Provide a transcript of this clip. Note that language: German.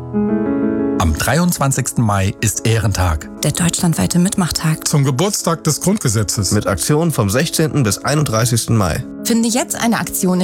Am 23. Mai ist Ehrentag. Der deutschlandweite Mitmachtag. Zum Geburtstag des Grundgesetzes. Mit Aktionen vom 16. bis 31. Mai. Finde jetzt eine Aktion